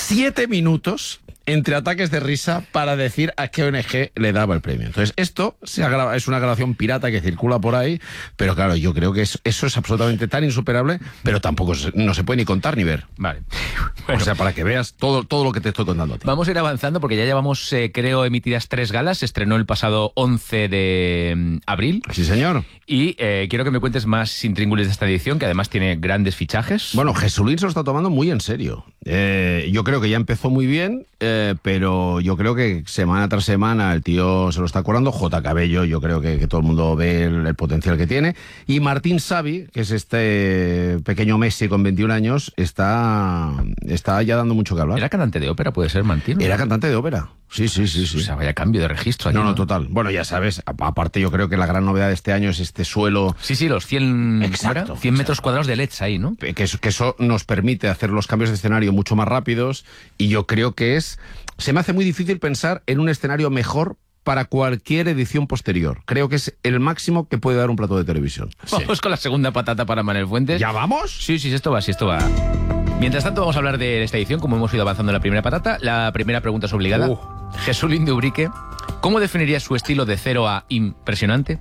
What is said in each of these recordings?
7 minutos entre ataques de risa para decir a qué ONG le daba el premio. Entonces, esto es una grabación pirata que circula por ahí, pero claro, yo creo que eso es absolutamente tan insuperable, pero tampoco no se puede ni contar ni ver. Vale. Bueno, o sea, para que veas todo lo que te estoy contando a ti. Vamos a ir avanzando porque ya llevamos, creo, emitidas 3 galas. Se estrenó el pasado 11 de abril. Sí, señor. Y quiero que me cuentes más intríngulis de esta edición, que además tiene grandes fichajes. Bueno, Jesulín se lo está tomando muy en serio. Yo creo que ya empezó muy bien, pero yo creo que semana tras semana el tío se lo está curando. J. Cabello, yo creo que todo el mundo ve el potencial que tiene. Y Martín Savi, que es este pequeño Messi con 21 años, está ya dando mucho que hablar. ¿Era cantante de ópera, puede ser, Martín? Era cantante de ópera. Sí. O sea, vaya cambio de registro. Aquí, no, total. Bueno, ya sabes, aparte yo creo que la gran novedad de este año es este suelo... Sí, los 100, exacto, 100 metros cuadrados de LEDs ahí, ¿no? Que eso nos permite hacer los cambios de escenario mucho más rápidos, y yo creo que se me hace muy difícil pensar en un escenario mejor para cualquier edición posterior. Creo que es el máximo que puede dar un plato de televisión. Vamos con la segunda patata para Manuel Fuentes. ¿Ya vamos? Sí, esto va. Mientras tanto, vamos a hablar de esta edición, como hemos ido avanzando en la primera patata. La primera pregunta es obligada. Jesulín de Ubrique, ¿cómo definirías su estilo de 0 a impresionante?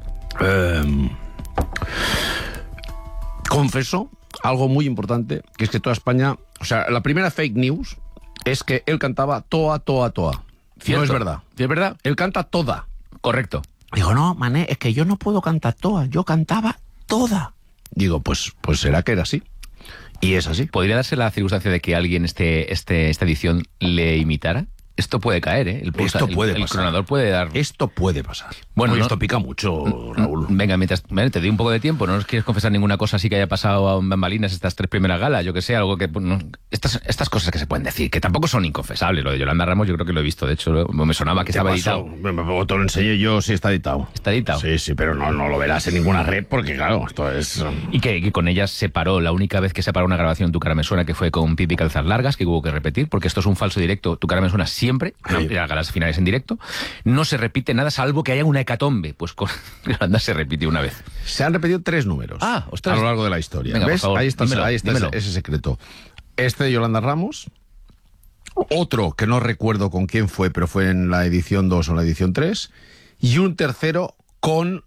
Confieso algo muy importante, que es que toda España... O sea, la primera fake news es que él cantaba toa. ¿Cierto? No es verdad. ¿Es verdad? Él canta toda. Correcto. Digo, no, mané, es que yo no puedo cantar toda, yo cantaba toda. Digo, pues será que era así. Y es así. ¿Podría darse la circunstancia de que alguien esta edición le imitara? Esto puede caer, ¿eh? Esto puede pasar. El cronador puede dar... Esto puede pasar. Bueno, oye, esto pica mucho, Raúl. Venga, mientras te doy un poco de tiempo, ¿no nos quieres confesar ninguna cosa así que haya pasado en bambalinas estas 3 primeras galas? Yo que sé, algo que... No, estas cosas que se pueden decir, que tampoco son inconfesables. Lo de Yolanda Ramos yo creo que lo he visto. De hecho, me sonaba que estaba editado. Te lo enseñé yo, sí está editado. ¿Está editado? Sí, pero no lo verás en ninguna red porque, claro, esto es... Y que con ellas se paró, la única vez que se paró una grabación Tu cara me suena, que fue con Pipi Calzar Largas, que hubo que repetir, porque esto es un falso directo. Tu cara me suena siempre, las galas finales en directo. No se repite nada, salvo que haya una hecatombe. Pues con Yolanda se repite una vez. Se han repetido 3 números a lo largo de la historia. Venga, ¿ves? Por favor, ahí está ese secreto. Este de Yolanda Ramos, otro que no recuerdo con quién fue, pero fue en la edición 2 o la edición 3, y un tercero con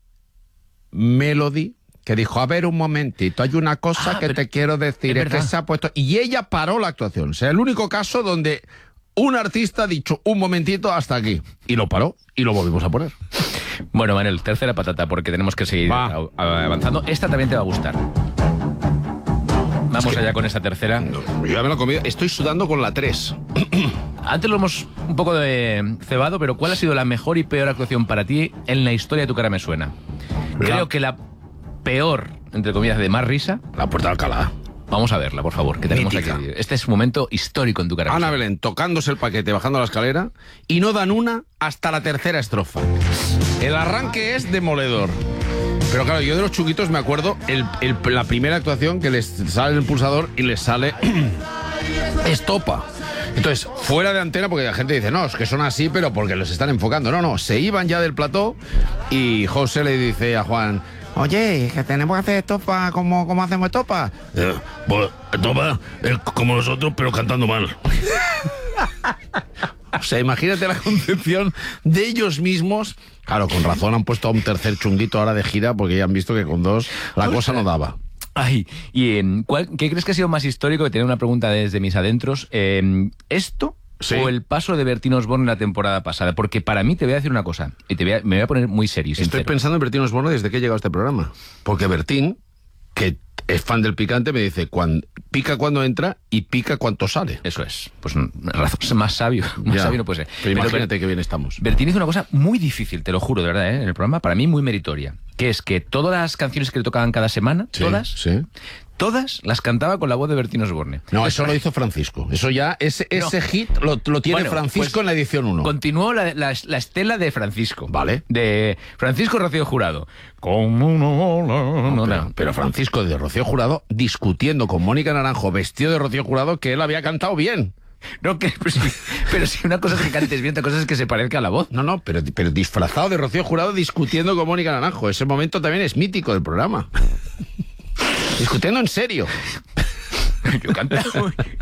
Melody, que dijo, a ver un momentito, hay una cosa que te quiero decir, es que se ha puesto... Y ella paró la actuación. O sea, el único caso donde un artista ha dicho, un momentito, hasta aquí. Y lo paró y lo volvimos a poner. Bueno, Manel, tercera patata, porque tenemos que seguir avanzando. Esta también te va a gustar. Vamos allá con esta tercera. No, yo ya me la he comido. Estoy sudando con la 3. Antes lo hemos un poco cebado, pero ¿cuál ha sido la mejor y peor actuación para ti en la historia de Tu cara me suena? Creo que la peor, entre comillas, de más risa... La Puerta de Alcalá. Vamos a verla, por favor, que tenemos mítica. aquí. Este es un momento histórico en Tu cara me suena. Ana Belén tocándose el paquete, bajando la escalera, y no dan una hasta la tercera estrofa. El arranque es demoledor. Pero claro, yo de los Chunguitos me acuerdo la primera actuación que les sale el pulsador y les sale estopa. Entonces, fuera de antena, porque la gente dice, no, es que son así, pero porque los están enfocando. No, se iban ya del plató y José le dice a Juan, oye, que tenemos que hacer estopa, ¿cómo hacemos estopa? Pues estopa es como nosotros, pero cantando mal. O sea, imagínate la concepción de ellos mismos. Claro, con razón han puesto a un tercer Chunguito ahora de gira, porque ya han visto que con 2 la cosa no daba. Ay, ¿y qué crees que ha sido más histórico? Que tener una pregunta desde mis adentros. ¿Esto sí, o el paso de Bertín Osborne la temporada pasada? Porque para mí, te voy a decir una cosa, y me voy a poner muy serio. Estoy pensando en Bertín Osborne desde que he llegado a este programa. Porque Bertín, que es fan del picante, me dice, pica cuando entra y pica cuando sale. Eso es. Pues razón más sabio. Más sabio no puede ser. Pero imagínate que bien estamos. Bertín hizo una cosa muy difícil, te lo juro, de verdad, en el programa, para mí muy meritoria. Que es que todas las canciones que le tocaban cada semana, todas las cantaba con la voz de Bertín Osborne. No, eso lo hizo Francisco. Eso ya, ese hit lo tiene Francisco pues, en la edición 1. Continuó la estela de Francisco. Vale. De Francisco Rocío Jurado. Pero Francisco de Rocío Jurado discutiendo con Mónica Naranjo, vestido de Rocío Jurado, que él había cantado bien. No, pero si una cosa es que cantes bien, otra cosa es que se parezca a la voz. No, pero disfrazado de Rocío Jurado discutiendo con Mónica Naranjo. Ese momento también es mítico del programa. Discutiendo en serio. Yo canto